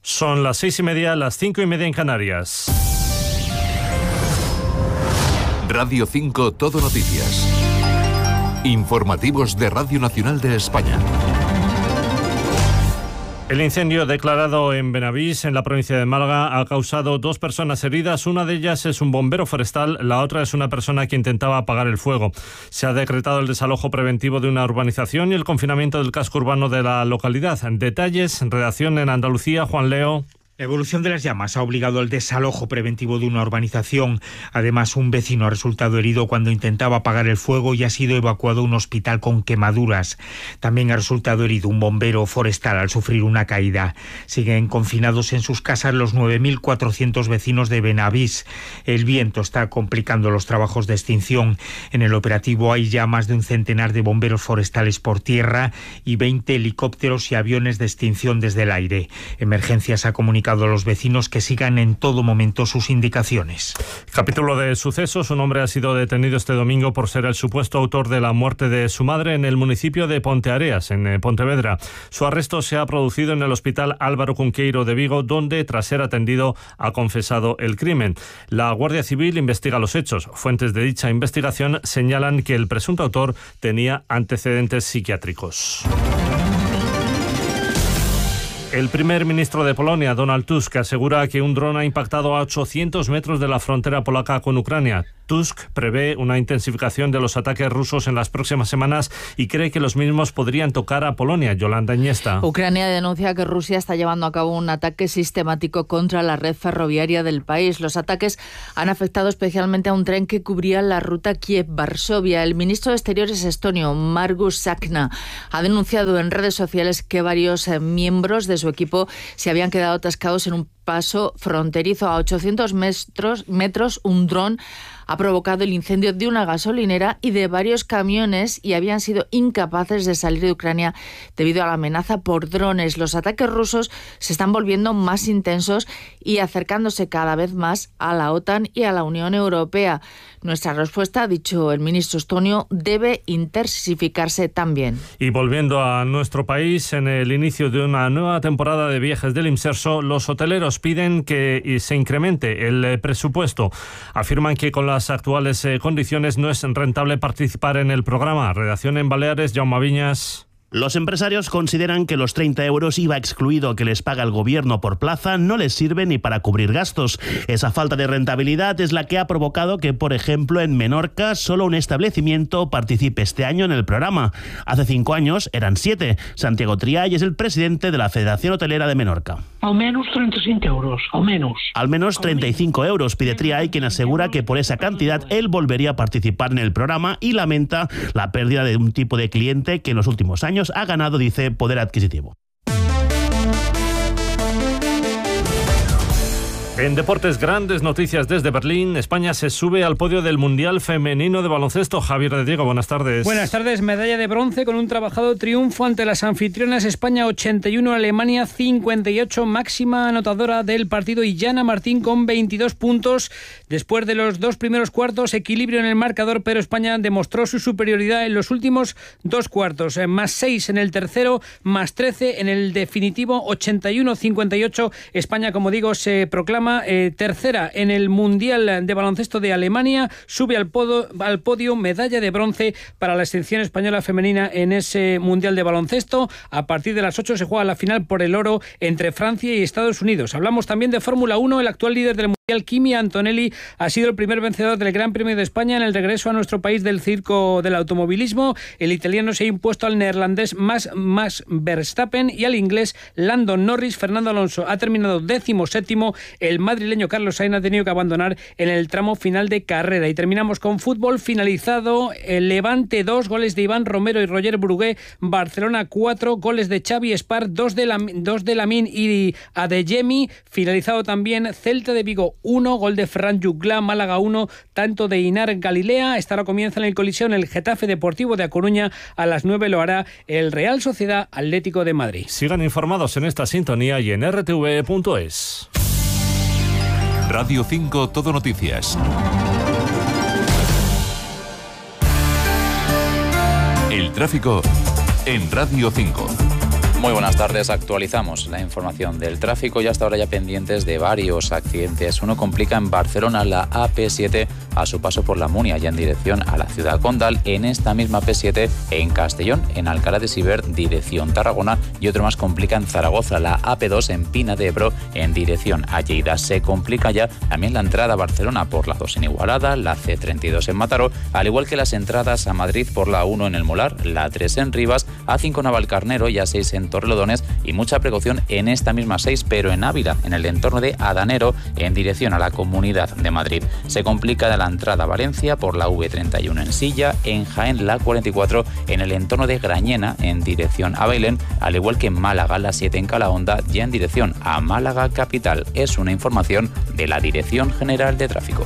Son las 6:30, las 5:30 en Canarias. Radio 5 Todo Noticias. Informativos de Radio Nacional de España. El incendio declarado en Benavís, en la provincia de Málaga, ha causado 2 personas heridas. Una de ellas es un bombero forestal, la otra es una persona que intentaba apagar el fuego. Se ha decretado el desalojo preventivo de una urbanización y el confinamiento del casco urbano de la localidad. Detalles, redacción en Andalucía, Juan Leo. La evolución de las llamas ha obligado al desalojo preventivo de una urbanización. Además, un vecino ha resultado herido cuando intentaba apagar el fuego y ha sido evacuado a un hospital con quemaduras. También ha resultado herido un bombero forestal al sufrir una caída. Siguen confinados en sus casas los 9.400 vecinos de Benavís. El viento está complicando los trabajos de extinción. En el operativo hay ya más de un centenar de bomberos forestales por tierra y 20 helicópteros y aviones de extinción desde el aire. Emergencias ha comunicado a los vecinos que sigan en todo momento sus indicaciones. Capítulo de sucesos. Un hombre ha sido detenido este domingo por ser el supuesto autor de la muerte de su madre en el municipio de Ponteareas, en Pontevedra. Su arresto se ha producido en el Hospital Álvaro Cunqueiro de Vigo, donde, tras ser atendido, ha confesado el crimen. La Guardia Civil investiga los hechos. Fuentes de dicha investigación señalan que el presunto autor tenía antecedentes psiquiátricos. El primer ministro de Polonia, Donald Tusk, asegura que un dron ha impactado a 800 metros de la frontera polaca con Ucrania. Tusk prevé una intensificación de los ataques rusos en las próximas semanas y cree que los mismos podrían tocar a Polonia. Yolanda Añesta. Ucrania denuncia que Rusia está llevando a cabo un ataque sistemático contra la red ferroviaria del país. Los ataques han afectado especialmente a un tren que cubría la ruta Kiev-Varsovia. El ministro de Exteriores estonio, Margus Tsahkna, ha denunciado en redes sociales que varios miembros de su equipo se habían quedado atascados en un paso fronterizo a 800 metros. Un dron ha provocado el incendio de una gasolinera y de varios camiones y habían sido incapaces de salir de Ucrania debido a la amenaza por drones. Los ataques rusos se están volviendo más intensos y acercándose cada vez más a la OTAN y a la Unión Europea. Nuestra respuesta, ha dicho el ministro estonio, debe intensificarse también. Y volviendo a nuestro país, en el inicio de una nueva temporada de viajes del Imserso, los hoteleros piden que se incremente el presupuesto. Afirman que con las actuales condiciones no es rentable participar en el programa. Redacción en Baleares, Jaume Viñas. Los empresarios consideran que los 30 euros IVA excluido que les paga el gobierno por plaza no les sirve ni para cubrir gastos. Esa falta de rentabilidad es la que ha provocado que, por ejemplo, en Menorca solo un establecimiento participe este año en el programa. Hace 5 años eran 7. Santiago Triay es el presidente de la Federación Hotelera de Menorca. Al menos 35 euros, al menos. Al menos 35 euros pide Triay, quien asegura que por esa cantidad él volvería a participar en el programa y lamenta la pérdida de un tipo de cliente que en los últimos años ha ganado, dice, poder adquisitivo. En deportes, grandes noticias desde Berlín. España se sube al podio del Mundial Femenino de Baloncesto. Javier de Diego, buenas tardes. Buenas tardes. Medalla de bronce con un trabajado triunfo ante las anfitrionas. España 81, Alemania 58, máxima anotadora del partido, y Yana Martín con 22 puntos. Después de los 2 primeros cuartos, equilibrio en el marcador, pero España demostró su superioridad en los últimos 2 cuartos. Más 6 en el tercero, más 13 en el definitivo, 81-58. España, como digo, se proclama tercera en el Mundial de Baloncesto de Alemania, sube al podio, medalla de bronce para la selección española femenina en ese Mundial de Baloncesto. A partir de las 8 se juega la final por el oro entre Francia y Estados Unidos. Hablamos también de Fórmula 1, el actual líder del Mundial, Kimi Antonelli, ha sido el primer vencedor del Gran Premio de España en el regreso a nuestro país del circo del automovilismo. El italiano se ha impuesto al neerlandés Max Verstappen y al inglés Lando Norris. Fernando Alonso ha terminado 17º. El madrileño Carlos Sainz ha tenido que abandonar en el tramo final de carrera. Y terminamos con fútbol finalizado. El Levante 2, goles de Iván Romero y Roger Brugué. Barcelona 4, goles de Xavi Espar, 2 de Lamine y Adeyemi. Finalizado también Celta de Vigo 1, gol de Ferran Juglà. Málaga 1, tanto de Inar Galilea. Esta hora comienza en el colisión el Getafe Deportivo de A Coruña. A las 9 lo hará el Real Sociedad Atlético de Madrid. Sigan informados en esta sintonía y en rtv.es. Radio 5 Todo Noticias. El tráfico en Radio 5. Muy buenas tardes, actualizamos la información del tráfico y hasta ahora ya pendientes de varios accidentes. Uno complica en Barcelona la AP7 a su paso por la Munia y en dirección a la ciudad condal. En esta misma AP7 en Castellón, en Alcalá de Xivert, dirección Tarragona, y otro más complica en Zaragoza, la AP2 en Pina de Ebro en dirección a Lleida. Se complica ya también la entrada a Barcelona por la 2 en Igualada, la C32 en Mataró, al igual que las entradas a Madrid por la 1 en El Molar, la 3 en Rivas, A5 en Navalcarnero y A6 en Torrelodones, y mucha precaución en esta misma 6, pero en Ávila, en el entorno de Adanero, en dirección a la Comunidad de Madrid. Se complica de la entrada a Valencia por la V31 en Silla, en Jaén la 44 en el entorno de Grañena, en dirección a Bailén, al igual que en Málaga la 7 en Calahonda, ya en dirección a Málaga capital. Es una información de la Dirección General de Tráfico.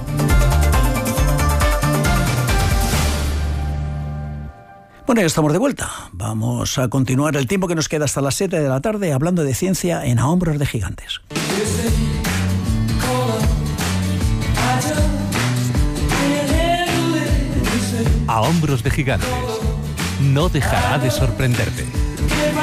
Bueno, ya estamos de vuelta. Vamos a continuar el tiempo que nos queda hasta las 7 de la tarde hablando de ciencia en A Hombros de Gigantes. A Hombros de Gigantes. No dejará de sorprenderte.